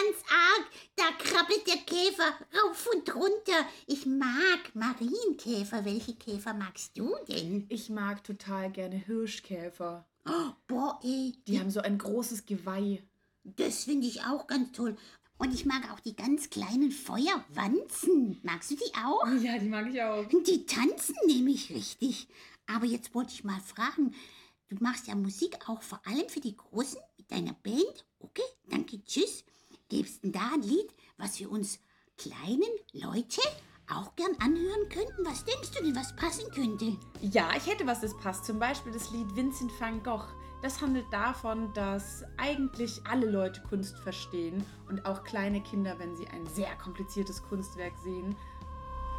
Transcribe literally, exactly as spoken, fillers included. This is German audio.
ganz arg. Da krabbelt der Käfer rauf und runter. Ich mag Marienkäfer. Welche Käfer magst du denn? Ich mag total gerne Hirschkäfer. Oh, boah, ey. Die haben so ein großes Geweih. Das finde ich auch ganz toll. Und ich mag auch die ganz kleinen Feuerwanzen. Magst du die auch? Ja, die mag ich auch. Die tanzen nämlich richtig. Aber jetzt wollte ich mal fragen, du machst ja Musik auch vor allem für die Großen mit deiner Band. Okay, danke, tschüss. Gibst du da ein Lied, was wir uns kleinen Leute auch gern anhören könnten? Was denkst du denn, was passen könnte? Ja, ich hätte was, das passt. Zum Beispiel das Lied Vincent van Gogh. Das handelt davon, dass eigentlich alle Leute Kunst verstehen und auch kleine Kinder, wenn sie ein sehr kompliziertes Kunstwerk sehen,